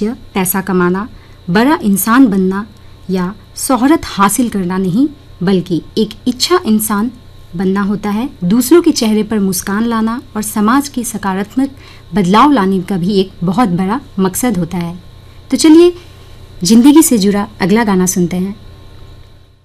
उद्देश्य पैसा कमाना, बड़ा इंसान बनना या शोहरत हासिल करना नहीं, बल्कि एक इच्छा इंसान बनना होता है। दूसरों के चेहरे पर मुस्कान लाना और समाज की सकारात्मक बदलाव लाने का भी एक बहुत बड़ा मकसद होता है। तो चलिए जिंदगी से जुड़ा अगला गाना सुनते हैं।